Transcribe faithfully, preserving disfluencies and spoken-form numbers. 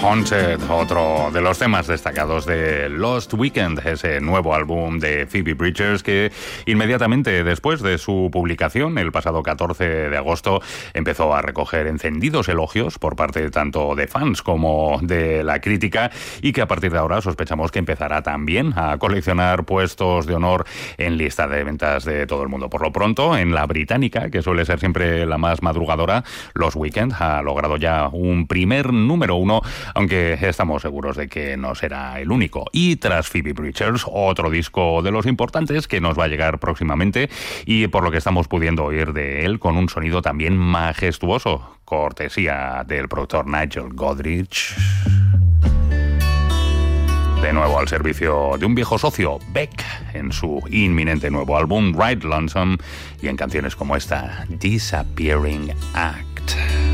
Haunted, otro de los temas destacados de Lost Weekend, ese nuevo álbum de Phoebe Bridgers que inmediatamente después de su publicación, el pasado catorce de agosto, empezó a recoger encendidos elogios por parte tanto de fans como de la crítica y que a partir de ahora sospechamos que empezará también a coleccionar puestos de honor en lista de ventas de todo el mundo. Por lo pronto, en la británica, que suele ser siempre la más madrugadora, Lost Weekend ha logrado ya un primer número uno, aunque estamos seguros de que no será el único. Y tras Phoebe Bridgers, otro disco de los importantes que nos va a llegar próximamente y por lo que estamos pudiendo oír de él con un sonido también majestuoso, cortesía del productor Nigel Godrich. De nuevo al servicio de un viejo socio, Beck, en su inminente nuevo álbum Ride Lonesome y en canciones como esta, Disappearing Act.